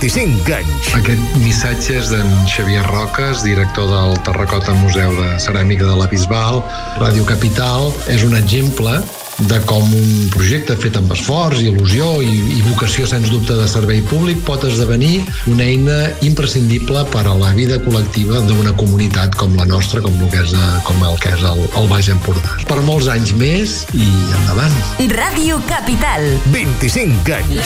25 anys. Aquest missatge és d'en Xavier Roques, director del Terracota Museu de Ceràmica de la Bisbal. Ràdio Capital és un exemple de com un projecte fet amb esforç, il·lusió i vocació, sens dubte, de servei públic pot esdevenir una eina imprescindible per a la vida col·lectiva d'una comunitat com la nostra, com el que és el Baix Empordà. Per molts anys més i endavant. Ràdio Capital. 25 anys.